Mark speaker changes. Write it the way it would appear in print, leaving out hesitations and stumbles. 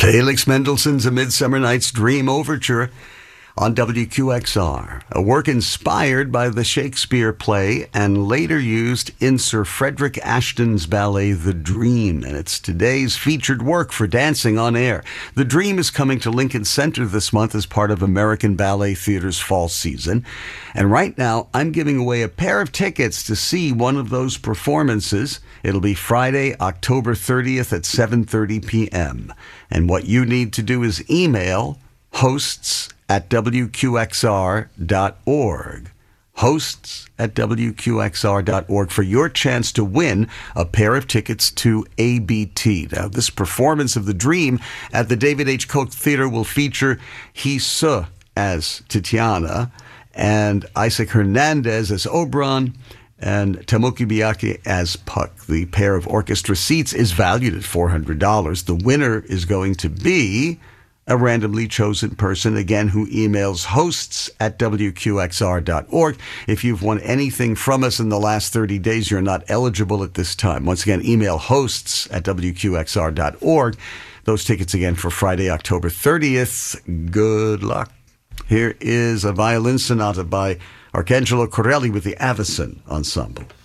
Speaker 1: Felix Mendelssohn's A Midsummer Night's Dream Overture on WQXR, a work inspired by the Shakespeare play and later used in Sir Frederick Ashton's ballet The Dream, and it's today's featured work for Dancing on Air. The Dream is coming to Lincoln Center this month as part of American Ballet Theater's fall season, and right now I'm giving away a pair of tickets to see one of those performances. It'll be Friday, October 30th at 7:30 p.m., and what you need to do is email hosts@wqxr.org. hosts@wqxr.org for your chance to win a pair of tickets to ABT. Now, this performance of The Dream at the David H. Koch Theater will feature Hee Suh as Titiana and Isaac Hernandez as Oberon and Tamuki Biaki as Puck. The pair of orchestra seats is valued at $400. The winner is going to be a randomly chosen person, again, who emails hosts@wqxr.org. If you've won anything from us in the last 30 days, you're not eligible at this time. Once again, email hosts@wqxr.org. Those tickets again for Friday, October 30th. Good luck. Here is a violin sonata by Arcangelo Corelli with the Avicen Ensemble.